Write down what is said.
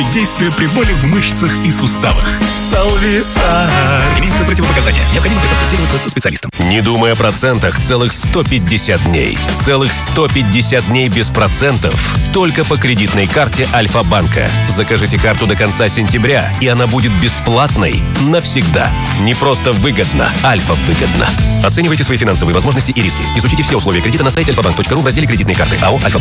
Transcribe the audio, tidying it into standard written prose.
Действие при боли в мышцах и суставах. Салвисар. Имеются противопоказания. Необходимо проконсультироваться со специалистом. Не думай о процентах целых 150 дней. Целых 150 дней без процентов. Только по кредитной карте Альфа-банка. Закажите карту до конца сентября, и она будет бесплатной навсегда. Не просто выгодно, Альфа-выгодно. Оценивайте свои финансовые возможности и риски. Изучите все условия кредита на сайте alfabank.ru в разделе «Кредитные карты». АО «Альфа-банк».